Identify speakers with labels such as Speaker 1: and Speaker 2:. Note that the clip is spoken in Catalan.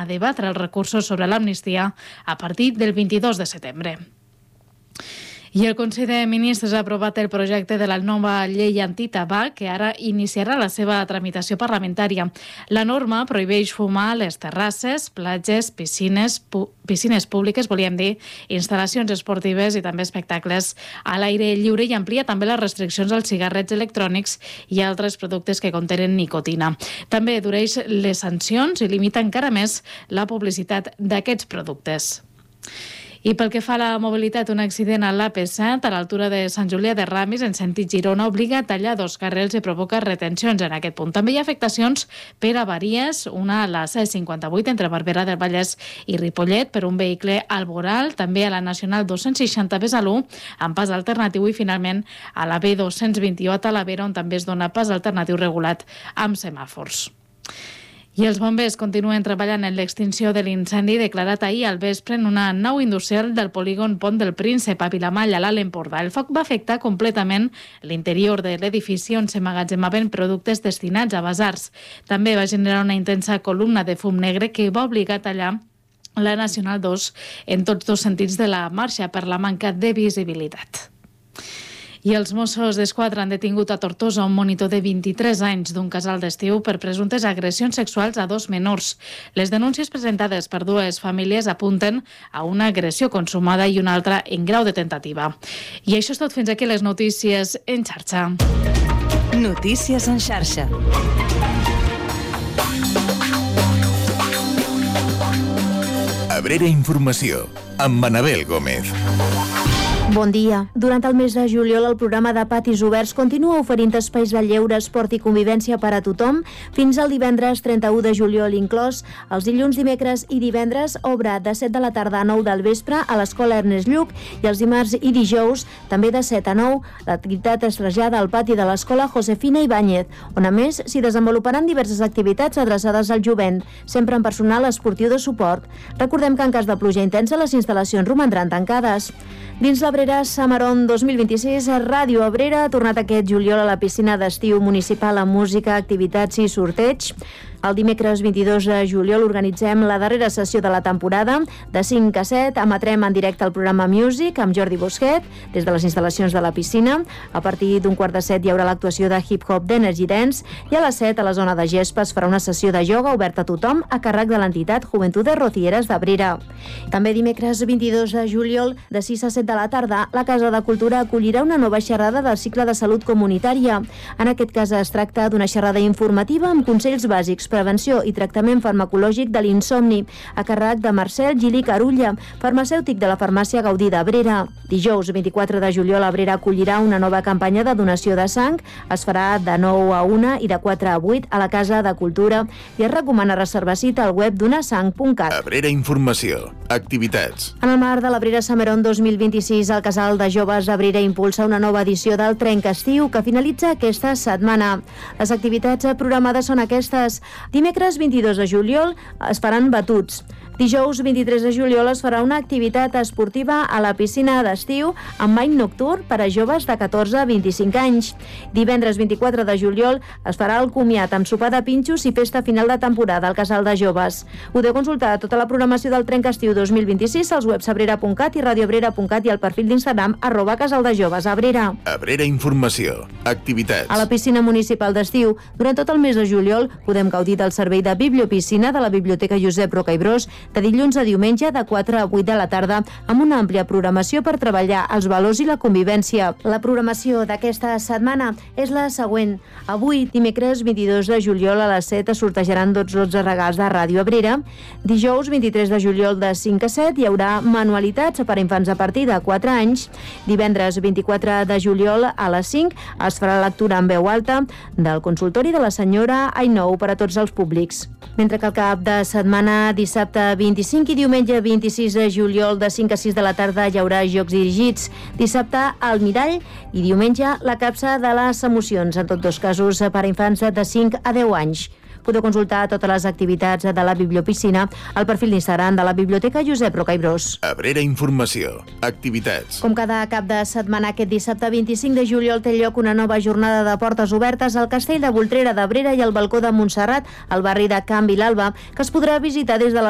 Speaker 1: a debatre els recursos sobre l'amnistia a partir del 22 de setembre. I el Consell de Ministres ha aprovat el projecte de la nova llei antitabac que ara iniciarà la seva tramitació parlamentària. La norma prohibeix fumar a les terrasses, platges, piscines públiques, volíem dir, instal·lacions esportives i també espectacles a l'aire lliure, i amplia també les restriccions als cigarrets electrònics i altres productes que contenen nicotina. També endureix les sancions i limita encara més la publicitat d'aquests productes. I pel que fa a la mobilitat, un accident a l'AP7 a l'altura de Sant Julià de Ramis en sentit Girona obliga a tallar 2 carrils i provoca retencions en aquest punt. També hi ha afectacions per avaries, una a la C58 entre Barberà del Vallès i Ripollet per un vehicle al voral, també a la Nacional 260 Besalú amb pas alternatiu i finalment a la B221 a Talavera on també es dona pas alternatiu regulat amb semàfors. I els bombers continuen treballant en l'extinció de l'incendi declarat ahir al vespre en una nau industrial del polígon Pont del Príncep a Vilamalla, a l'Alt Empordà. El foc va afectar completament l'interior de l'edifici on s'emmagatzemaven productes destinats a basars. També va generar una intensa columna de fum negre que va obligar a tallar la Nacional 2 en tots dos sentits de la marxa per la manca de visibilitat. I els Mossos d'Esquadra han detingut a Tortosa un monitor de 23 anys d'un casal d'estiu per presumptes agressions sexuals a 2 menors. Les denúncies presentades per 2 famílies apunten a una agressió consumada i una altra en grau de tentativa. I això és tot, fins aquí les notícies en xarxa.
Speaker 2: Notícies en xarxa.
Speaker 3: Abrera Informació, amb Manabel Gómez.
Speaker 4: Bon dia. Durant el mes de juliol, el programa de patis oberts continua oferint espais de lleure, esport i convivència per a tothom. Fins al divendres 31 de juliol inclòs, els dilluns, dimecres i divendres obre de 7 de la tarda a 9 del vespre a l'Escola Ernest Lluch i els dimarts i dijous, també de 7 a 9, l'activitat es trasllada al pati de l'Escola Josefina Ibáñez, on a més s'hi desenvoluparan diverses activitats adreçades al jovent, sempre en personal esportiu de suport. Recordem que en cas de pluja intensa les instal·lacions romandran tancades. Dins l'Abrera Summeron 2026, Ràdio Abrera ha tornat aquest juliol a la piscina d'estiu municipal amb música, activitats i sorteig. El dimecres 22 de juliol organitzem la darrera sessió de la temporada. De 5 a 7 emetrem en directe el programa Music amb Jordi Busquet des de les instal·lacions de la piscina. A partir d'un 6:45 hi haurà l'actuació de hip-hop d'Energy Dance i a les 7 a la zona de gespa es farà una sessió de ioga oberta a tothom a càrrec de l'entitat Juventudes Rocieres d'Abrera. També dimecres 22 de juliol de 6 a 7 de la tarda la Casa de Cultura acollirà una nova xerrada del cicle de salut comunitària. En aquest cas es tracta d'una xerrada informativa amb consells bàsics, prevenció i tractament farmacològic de l'insomni, a càrrec de Marcel Gili Carulla, farmacèutic de la farmàcia Gaudí d'Abrera. Dijous 24 de juliol Abrera acollirà una nova campanya de donació de sang. Es farà de 9 a 1 i de 4 a 8 a la Casa de Cultura i es recomana reservar cita al web donasang.cat.
Speaker 3: Abrera Informació, activitats.
Speaker 4: En el marc de l'Abrera Summeron 2026, el Casal de Joves Abrera impulsa una nova edició del Trenc Estiu que finalitza aquesta setmana. Les activitats programades són aquestes. Dimecres 22 de juliol es faran batuts. Dijous 23 de juliol es farà una activitat esportiva a la piscina d'estiu amb bany nocturn per a joves de 14 a 25 anys. Divendres 24 de juliol es farà el comiat amb sopar de pinxos i festa final de temporada al Casal de Joves. Podeu consultar tota la programació del Trenc Estiu 2026 als webs abrera.cat i radioabrera.cat i al perfil d'Instagram @casaldejovesabrera.
Speaker 3: Abrera Informació, activitats.
Speaker 4: A la piscina municipal d'estiu, durant tot el mes de juliol, podem gaudir del servei de bibliopiscina de la Biblioteca Josep Roca i Bros de dilluns a diumenge de 4 a 8 de la tarda amb una àmplia programació per treballar els valors i la convivència. La programació d'aquesta setmana és la següent. Avui, dimecres 22 de juliol a les 7 es sortejaran 12 regals de Ràdio Abrera. Dijous 23 de juliol de 5 a 7 hi haurà manualitats per a infants a partir de 4 anys. Divendres 24 de juliol a les 5 es farà lectura en veu alta del consultori de la senyora Ainou per a tots els públics. Mentre que el cap de setmana, dissabte 25 i diumenge 26 de juliol de 5 a 6 de la tarda hi haurà jocs dirigits. Dissabte al Mirall i diumenge la capsa de les emocions, en tots dos casos per a infants de 5 a 10 anys. Podeu consultar totes les activitats de la bibliopiscina al perfil d'Instagram de la Biblioteca Josep Roca i Bros.
Speaker 3: Abrera Informació, activitats.
Speaker 4: Com cada cap de setmana, aquest dissabte 25 de juliol té lloc una nova jornada de portes obertes al Castell de Voltrera d'Abrera i al Balcó de Montserrat, al barri de Can Vilalba, que es podrà visitar des de